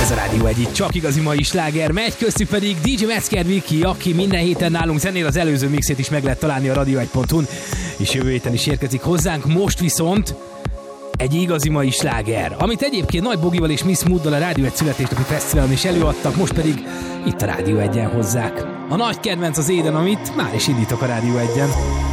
Ez a Rádió egyik csak igazi mai sláger megy, köztük pedig DJ Metzger Viki, aki minden héten nálunk zenél, az előző mixét is meg lehet találni a radio1.hu-n, és jövő héten is érkezik hozzánk. Most viszont egy igazi mai sláger, amit egyébként Nagy Bogival és Miss Mooddal a Rádió egy születésnapi fesztiválon is előadtak, most pedig itt a Rádió 1-en hozzák. A nagy kedvenc az Éden, amit már is indítok a Rádió 1-en.